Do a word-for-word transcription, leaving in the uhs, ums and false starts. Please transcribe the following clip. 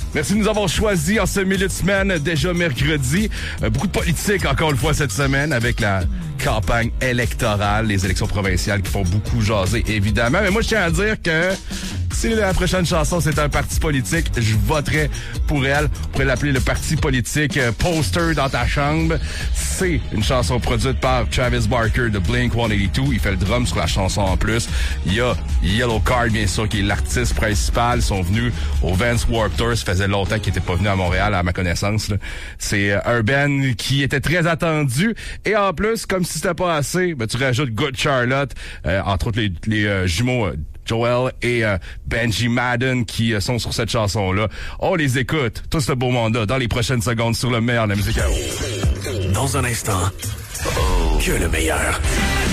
Merci de nous avoir choisis en ce milieu de semaine, déjà mercredi. Euh, beaucoup de politique, encore une fois, cette semaine, avec la campagne électorale, les élections provinciales qui font beaucoup jaser, évidemment. Mais moi, je tiens à dire que si la prochaine chanson, c'est un parti politique, je voterai pour elle. On pourrait l'appeler le parti politique euh, Poster dans ta chambre. C'est une chanson produite par Travis Barker de Blink cent quatre-vingt-deux. Il fait le drum sur la chanson en plus. Il y a Yellow Card, bien sûr, qui est l'artiste principal. Ils sont venus au Vans Warped Tour. Ça faisait longtemps qu'ils n'étaient pas venus à Montréal, à ma connaissance, là. C'est euh, un band qui était très attendu. Et en plus, comme si c'était pas assez, ben, tu rajoutes Good Charlotte, euh, entre autres les, les euh, jumeaux euh, Joel et euh, Benji Madden qui euh, sont sur cette chanson-là. On les écoute, tout ce beau monde-là, dans les prochaines secondes sur le meilleur de la musique. Dans un instant, que le meilleur.